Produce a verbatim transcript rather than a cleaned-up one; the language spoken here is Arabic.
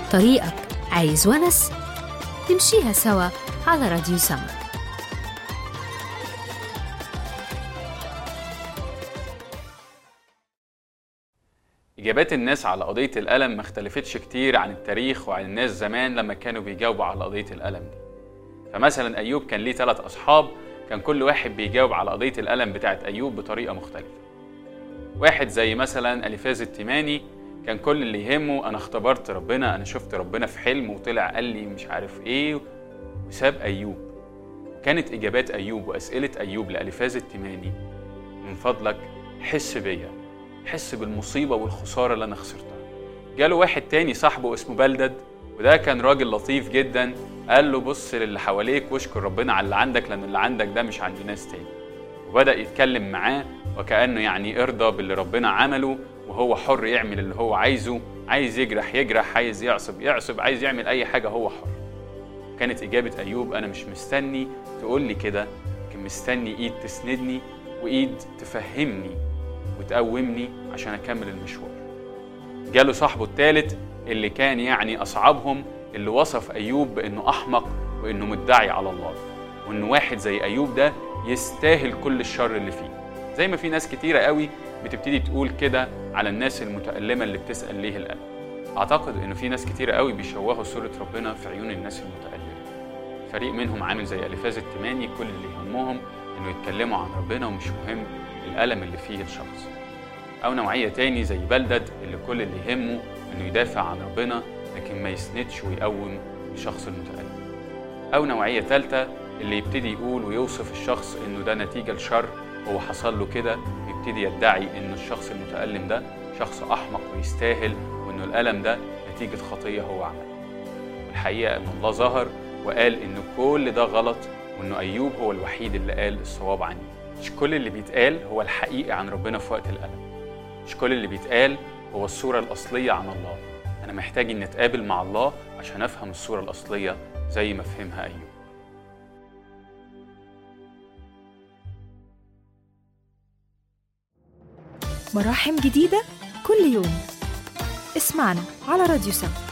طريقك عايز ونس؟ نمشيها سوا على راديو سما. إجابات الناس على قضية الألم ما اختلفتش كتير عن التاريخ وعن الناس زمان لما كانوا بيجاوبوا على قضية الألم دي. فمثلا أيوب كان ليه ثلاث أصحاب، كان كل واحد بيجاوب على قضية الألم بتاعت أيوب بطريقة مختلفة. واحد زي مثلا أليفاز التيماني، كان كل اللي يهمه أنا اختبرت ربنا، أنا شفت ربنا في حلم وطلع قال لي مش عارف إيه وساب أيوب. كانت إجابات أيوب وأسئلة أيوب لأليفاز التيماني: من فضلك حس بيا، حس بالمصيبة والخسارة اللي أنا خسرتها. جاله واحد تاني صاحبه اسمه بلدد، وده كان راجل لطيف جدا، قال له بص للي حواليك واشكر ربنا على اللي عندك، لأن اللي عندك ده مش عند ناس تاني. وبدأ يتكلم معاه وكأنه يعني ارضى باللي ربنا عمله، وهو حر يعمل اللي هو عايزه، عايز يجرح يجرح، عايز يعصب يعصب، عايز يعمل أي حاجة هو حر. كانت إجابة أيوب: أنا مش مستني تقول لي كده، لكن مستني إيد تسندني وإيد تفهمني وتقومني عشان أكمل المشوار. جاله صاحبه الثالث اللي كان يعني أصعبهم، اللي وصف أيوب بأنه أحمق وأنه مدعي على الله، وأنه واحد زي أيوب ده يستاهل كل الشر اللي فيه. زي ما في ناس كتيرة قوي بتبتدي تقول كده على الناس المتألمة اللي بتسأل ليه الألم. أعتقد أنه في ناس كتيرة قوي بيشوهوا صورة ربنا في عيون الناس المتألمة. فريق منهم عامل زي أليفاز التيماني، كل اللي يهمهم أنه يتكلموا عن ربنا ومش مهم الألم اللي فيه الشخص. أو نوعية تاني زي بلدد، اللي كل اللي يهمه أنه يدافع عن ربنا لكن ما يسندش ويقوم الشخص المتألم. أو نوعية ثالثة اللي يبتدي يقول ويوصف الشخص أنه ده نتيجة لشر هو حصل له كده، يبتدي يدعي أنه الشخص المتألم ده شخص أحمق ويستاهل، وأنه الألم ده نتيجة خطية هو عملها. والحقيقة أن الله ظهر وقال أنه كل ده غلط، وأنه أيوب هو الوحيد اللي قال الصواب عني. مش كل اللي بيتقال هو الحقيقة عن ربنا في وقت الألم، مش كل اللي بيتقال هو الصورة الأصلية عن الله. أنا محتاج أن أتقابل مع الله عشان أفهم الصورة الأصلية زي ما فهمها أيوب. مراحم جديدة كل يوم. اسمعنا على راديو سما.